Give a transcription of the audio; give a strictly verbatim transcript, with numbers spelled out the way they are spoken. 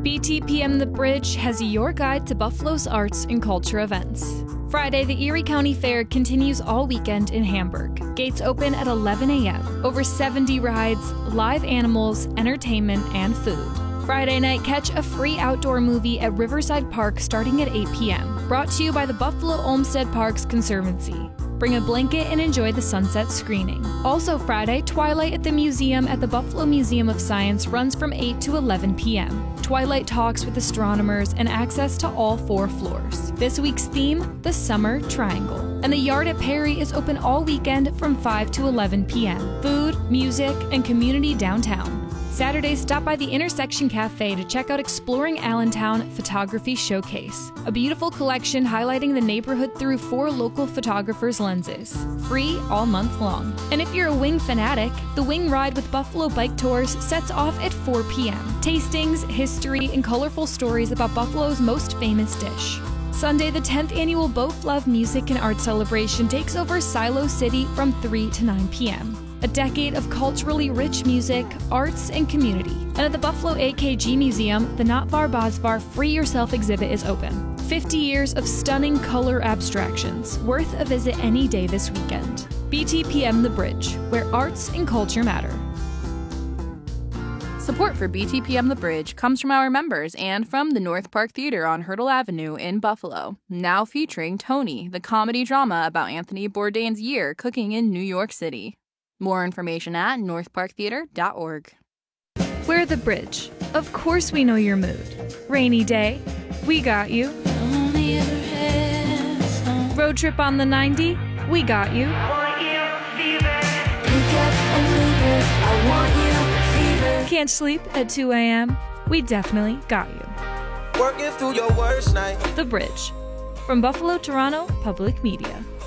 B T P M The Bridge has your guide to Buffalo's arts and culture events. Friday, the Erie County Fair continues all weekend in Hamburg. Gates open at eleven a m Over seventy rides, live animals, entertainment, and food. Friday night, catch a free outdoor movie at Riverside Park starting at eight p m Brought to you by the Buffalo Olmsted Parks Conservancy. Bring a blanket and enjoy the sunset screening. Also Friday, Twilight at the Museum at the Buffalo Museum of Science runs from eight to eleven p m Twilight talks with astronomers and access to all four floors. This week's theme, the Summer Triangle. And the Yard at Perry is open all weekend from five to eleven p m Food, music, and community downtown. Saturday, stop by the Intersection Cafe to check out Exploring Allentown Photography Showcase, a beautiful collection highlighting the neighborhood through four local photographers' lenses. Free all month long. And if you're a wing fanatic, the Wing Ride with Buffalo Bike Tours sets off at four p m Tastings, history, and colorful stories about Buffalo's most famous dish. Sunday, the tenth annual Both Love Music and Art Celebration takes over Silo City from three to nine p m A decade of culturally rich music, arts, and community. And at the Buffalo A K G Museum, the Not Bar Bosbar Free Yourself exhibit is open. fifty years of stunning color abstractions, worth a visit any day this weekend. B T P M The Bridge, where arts and culture matter. Support for B T P M The Bridge comes from our members and from the North Park Theater on Hurdle Avenue in Buffalo, now featuring Tony, the comedy drama about Anthony Bourdain's year cooking in New York City. More information at north park theater dot org. We're The Bridge. Of course we know your mood. Rainy day, we got you. Road trip on the ninety, we got you. Can't sleep at two a m, we definitely got you. Working through your worst night. The Bridge. From Buffalo, Toronto Public Media.